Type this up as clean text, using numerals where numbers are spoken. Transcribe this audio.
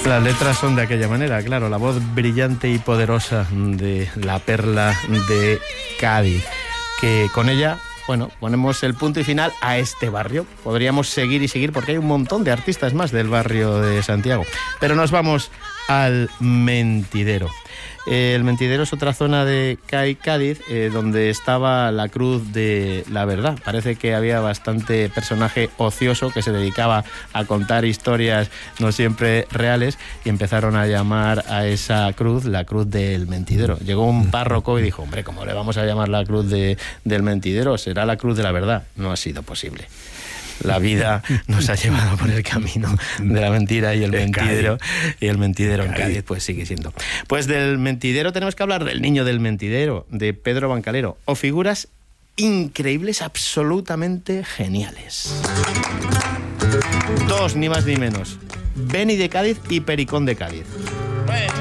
Las letras son de aquella manera, claro, la voz brillante y poderosa de la perla de Cádiz, que con ella, bueno, ponemos el punto y final a este barrio. Podríamos seguir y seguir porque hay un montón de artistas más del barrio de Santiago, pero nos vamos al Mentidero. El Mentidero es otra zona de Cádiz donde estaba la Cruz de la Verdad. Parece que había bastante personaje ocioso que se dedicaba a contar historias no siempre reales y empezaron a llamar a esa cruz la Cruz del Mentidero. Llegó un párroco y dijo, hombre, ¿cómo le vamos a llamar la Cruz del Mentidero? Será la Cruz de la Verdad. No ha sido posible. La vida nos ha llevado por el camino de la mentira y el mentidero. Y el mentidero en Cádiz pues sigue siendo. Pues del Mentidero tenemos que hablar del Niño del Mentidero, de Pedro Bancalero, o figuras increíbles, absolutamente geniales. Dos, ni más ni menos. Beni de Cádiz y Pericón de Cádiz.